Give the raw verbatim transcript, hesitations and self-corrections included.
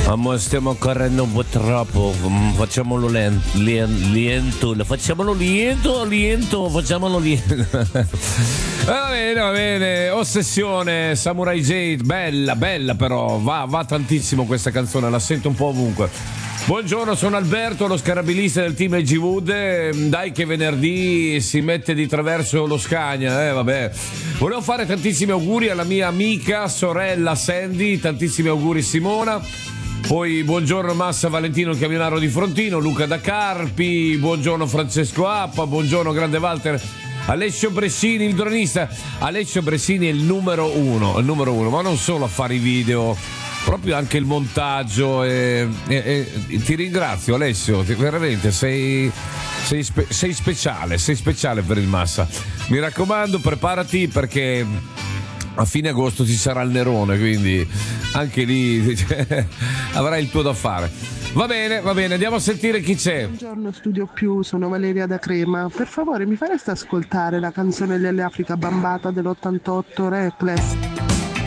Ma stiamo correndo un po' troppo, facciamolo lento, lento, facciamolo lento, lento, facciamolo lento. Va bene, va bene, Ossessione, Samurai Jade, bella, bella però, va, va tantissimo questa canzone, la sento un po' ovunque. Buongiorno, sono Alberto, lo scarabilista del team A G Wood. Dai che venerdì si mette di traverso lo Scania, eh vabbè. Volevo fare tantissimi auguri alla mia amica, sorella Sandy, tantissimi auguri Simona. Poi buongiorno Massa Valentino, il camionaro di Frontino, Luca da Carpi, buongiorno Francesco Appa, buongiorno Grande Walter, Alessio Bressini, il dronista. Alessio Bressini è il numero uno, il numero uno, ma non solo a fare i video, proprio anche il montaggio. E, e, e ti ringrazio Alessio, ti, veramente sei, sei, spe, sei speciale, sei speciale per il Massa. Mi raccomando, preparati perché a fine agosto ci sarà il Nerone, quindi anche lì avrai il tuo da fare. Va bene, va bene, andiamo a sentire chi c'è. Buongiorno Studio Più, sono Valeria da Crema. Per favore mi fareste ascoltare la canzone dell'Africa Bambata dell'ottantotto Reckless?